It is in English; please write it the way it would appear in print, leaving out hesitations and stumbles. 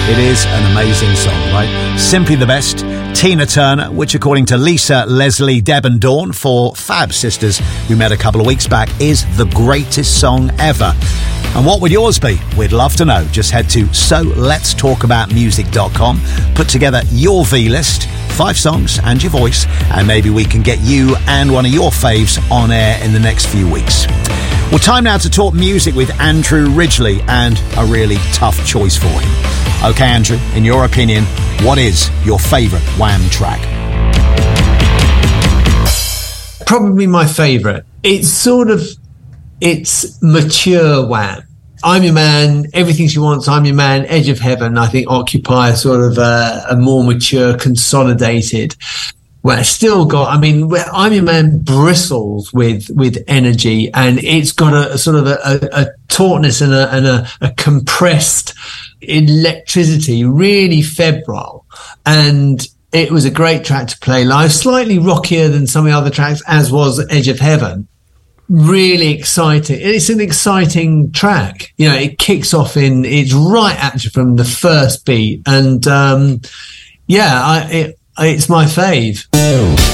It is an amazing song, right? Simply the best. Tina Turner, which according to Lisa, Leslie, Deb and Dawn, four fab sisters we met a couple of weeks back, is the greatest song ever. And what would yours be? We'd love to know. Just head to soletstalkaboutmusic.com, put together your V-list, 5 songs and your voice, and maybe we can get you and one of your faves on air in the next few weeks. Well, time now to talk music with Andrew Ridgeley, and a really tough choice for him. OK, Andrew, in your opinion, what is your favourite Wham track? Probably my favourite. It's mature Wham. I'm Your Man, Everything She Wants, I'm Your Man, Edge of Heaven, I think occupy sort of a more mature, consolidated. Well, it's still got, I'm Your Man bristles with energy, and it's got a sort of a tautness and a compressed electricity, really febrile. And it was a great track to play live, slightly rockier than some of the other tracks, as was Edge of Heaven. Really exciting. It's an exciting track. You know, it kicks off it's right at you from the first beat. And, it's my fave.